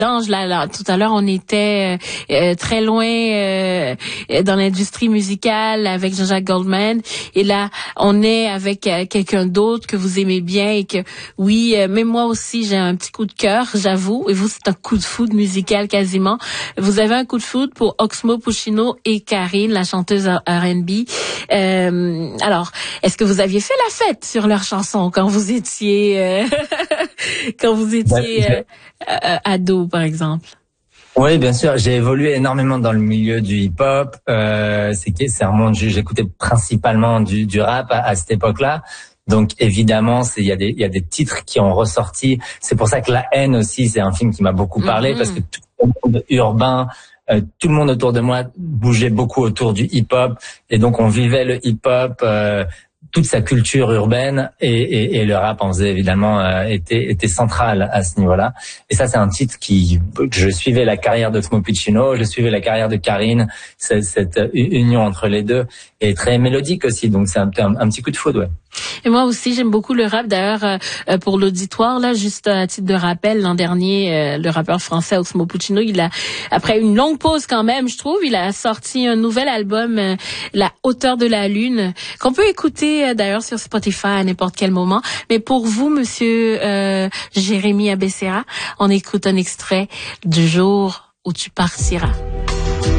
D'ange, là, tout à l'heure, on était très loin dans l'industrie musicale avec Jean-Jacques Goldman, et là, on est avec quelqu'un d'autre que vous aimez bien et que, oui, même moi aussi, j'ai un petit coup de cœur, j'avoue, et vous, c'est un coup de foudre musical quasiment. Vous avez un coup de foudre pour Oxmo Puccino et Karine, la chanteuse R&B. Alors, est-ce que vous aviez fait la fête sur leurs chansons quand vous étiez ado, par exemple? Oui, bien sûr. J'ai évolué énormément dans le milieu du hip-hop. J'écoutais principalement du rap à cette époque-là. Donc évidemment, il y a des titres qui ont ressorti. C'est pour ça que La Haine aussi, c'est un film qui m'a beaucoup parlé, parce que tout le monde urbain, tout le monde autour de moi bougeait beaucoup autour du hip-hop, et donc on vivait le hip-hop, toute sa culture urbaine, et le rap en faisait évidemment était central à ce niveau-là. Et ça, c'est un titre je suivais la carrière d'Oxmo Puccino, je suivais la carrière de Karine, cette union entre les deux est très mélodique aussi, donc c'est un petit coup de foudre, ouais. Et moi aussi, j'aime beaucoup le rap. D'ailleurs, pour l'auditoire, là, juste à titre de rappel, l'an dernier, le rappeur français Oxmo Puccino, après une longue pause quand même, je trouve, il a sorti un nouvel album, La Hauteur de la Lune, qu'on peut écouter d'ailleurs sur Spotify à n'importe quel moment. Mais pour vous, monsieur Jérémy Abessera, on écoute un extrait du jour où tu partiras.